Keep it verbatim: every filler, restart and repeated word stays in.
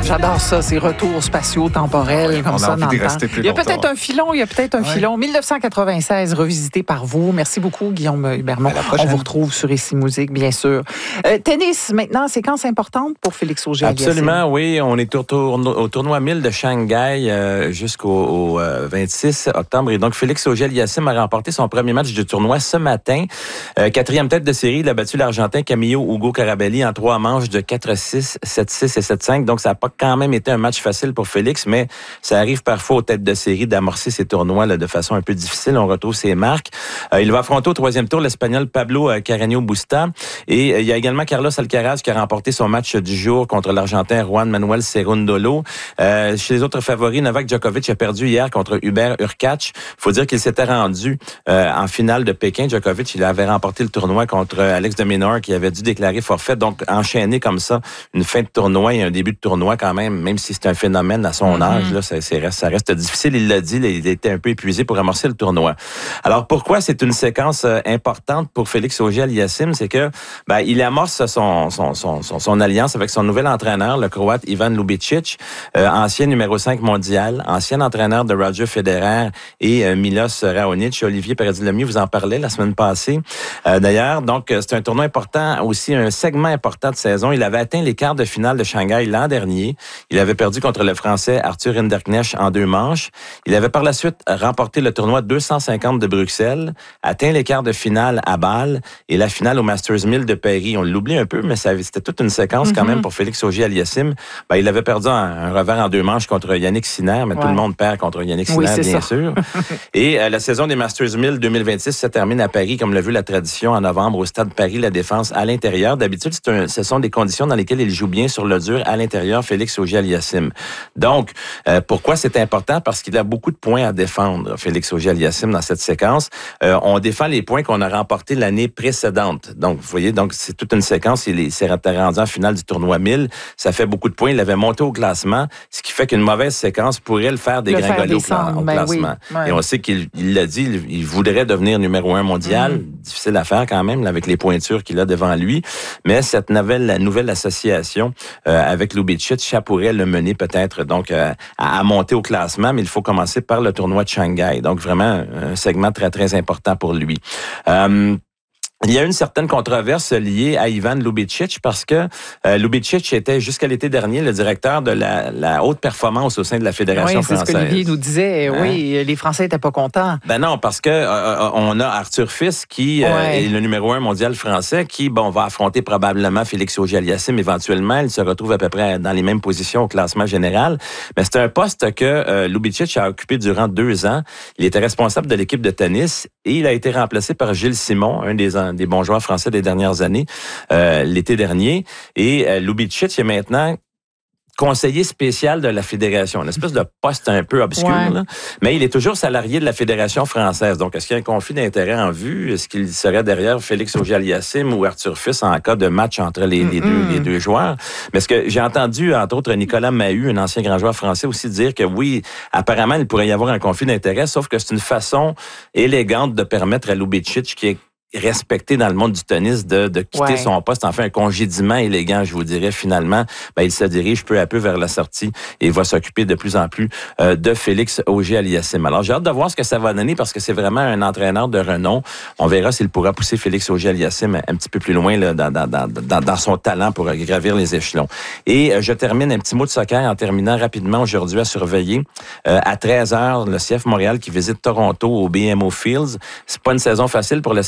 j'adore ça, ces retours spatiaux temporels comme on ça a dans envie le de temps. rester plus Il y a longtemps. peut-être un filon, il y a peut-être un Ouais. filon. dix-neuf cent quatre-vingt-seize, revisité par vous. Merci beaucoup, Guillaume Hubermont. À la On prochaine. vous retrouve sur Ici Musique, bien sûr. Euh, tennis, maintenant, séquence importante pour Félix Auger-Aliassime. Absolument, oui. On est au, tourno- au tournoi mille de Shanghai euh, jusqu'au au, euh, vingt-six octobre. Et donc, Félix Auger-Aliassime a remporté son premier match du tournoi ce matin. Euh, quatrième tête de série, il a battu l'Argentin Camillo Hugo Carabelli en trois manches de quatre six, sept six et sept cinq. Donc, ça n'a pas quand même été un match facile pour Félix, mais ça arrive parfois aux têtes de série d'amorcer ces tournois là, de façon un peu difficile. On retrouve ses marques. Euh, il va affronter au troisième tour l'Espagnol Pablo euh, Carreño Busta. Et euh, il y a également Carlos Alcaraz qui a remporté son match du jour contre l'Argentin Juan Manuel Cerundolo. Euh, chez les autres favoris, Novak Djokovic a perdu hier contre Hubert Hurkacz. Il faut dire qu'il s'était rendu euh, en finale de Pékin. Djokovic, il avait remporté le tournoi contre Alex de Minaur qui avait dû déclarer forfait. Donc, enchaîner comme ça une fin de tournoi et un début de tournoi quand même, même si c'est un phénomène à son mm-hmm. âge, là, ça, c'est, ça reste difficile. Il l'a dit, là, il était un peu épuisé pour amorcer le tournoi. Alors, pourquoi c'est une séquence euh, importante pour Félix Auger-Aliassime? C'est que ben, il amorce son, son, son, son, son alliance avec son nouvel entraîneur, le Croate Ivan Lubicic, euh, ancien numéro cinq mondial, ancien entraîneur de Roger Federer et euh, Milos Raonic. Olivier Paradis-Lemieux vous en parlait la semaine passée. Euh, d'ailleurs, donc, c'est un tournoi important, aussi un segment important de saison. Il avait atteint les quarts de finale de Shanghai l'an dernier. Il avait perdu contre le Français Arthur Hinderknecht en deux manches. Il avait par la suite remporté le tournoi deux cent cinquante de Bruxelles, atteint les quarts de finale à Bâle et la finale au Masters mille de Paris. On l'oublie un peu, mais ça, c'était toute une séquence mm-hmm. quand même pour Félix Auger-Aliassime. Ben, il avait perdu un, un revers en deux manches contre Yannick Sinner, mais ouais. tout le monde perd contre Yannick Sinner, oui, bien ça. sûr. Et euh, la saison des Masters mille deux mille vingt-six se termine à Paris, comme l'a vu la tradition, en novembre, au Stade Paris-La Défense, à l'intérieur. D'habitude, c'est un, ce sont des conditions dans lesquelles il joue bien sur le dur, à l'intérieur, Félix Auger-Aliassime. Donc, euh, pourquoi c'est important? Parce qu'il a beaucoup de points à défendre, Félix Auger-Aliassime, dans cette séquence. Euh, on défend les points qu'on a remportés l'année précédente. Donc, vous voyez, donc c'est toute une séquence. Il s'est rendu en finale du tournoi mille. Ça fait beaucoup de points. Il avait monté au classement, ce qui fait qu'une mauvaise séquence pourrait le faire dégringoler au, cla- au ben classement. Oui, ouais. Et on sait qu'il il l'a dit, il, il voudrait devenir numéro un mondial. Mm. Difficile à faire quand même, là, avec les pointures qu'il a devant lui. Mais cette nouvelle, la nouvelle association euh, avec Lubicic, ça pourrait le mener peut-être donc euh, à, à monter au classement, mais il faut commencer par le tournoi de Shanghai. Donc vraiment un segment très, très important pour lui. Euh, Il y a une certaine controverse liée à Ivan Lubicic parce que euh, Lubicic était jusqu'à l'été dernier le directeur de la, la haute performance au sein de la Fédération oui, française. Oui, c'est ce qu'Olivier nous disait. Hein? Oui, les Français n'étaient pas contents. Ben non, parce que euh, on a Arthur Fils qui ouais. euh, est le numéro un mondial français qui, bon, va affronter probablement Félix Auger-Aliassime éventuellement. Il se retrouve à peu près dans les mêmes positions au classement général. Mais c'est un poste que euh, Lubicic a occupé durant deux ans. Il était responsable de l'équipe de tennis et il a été remplacé par Gilles Simon, un des des bons joueurs français des dernières années, euh, l'été dernier. Et euh, Lubicic est maintenant conseiller spécial de la Fédération, une espèce de poste un peu obscur, ouais. là, mais il est toujours salarié de la Fédération française. Donc, est-ce qu'il y a un conflit d'intérêt en vue? Est-ce qu'il serait derrière Félix Auger-Aliassime ou Arthur Fils en cas de match entre les, les, mm-hmm. deux, les deux joueurs? Mais ce que j'ai entendu, entre autres, Nicolas Mahut, un ancien grand joueur français, aussi dire que oui, apparemment, il pourrait y avoir un conflit d'intérêt, sauf que c'est une façon élégante de permettre à Lubicic, qui est respecté dans le monde du tennis, de, de quitter ouais. son poste, enfin un congédiement élégant, je vous dirais, finalement, ben, il se dirige peu à peu vers la sortie et va s'occuper de plus en plus euh, de Félix Auger-Aliassime. Alors, j'ai hâte de voir ce que ça va donner parce que c'est vraiment un entraîneur de renom. On verra s'il pourra pousser Félix Auger-Aliassime un petit peu plus loin là, dans, dans, dans, dans, dans son talent pour gravir les échelons. Et euh, je termine un petit mot de soccer en terminant rapidement aujourd'hui à surveiller. Euh, à treize heures, le C F Montréal qui visite Toronto au B M O Fields. C'est pas une saison facile pour le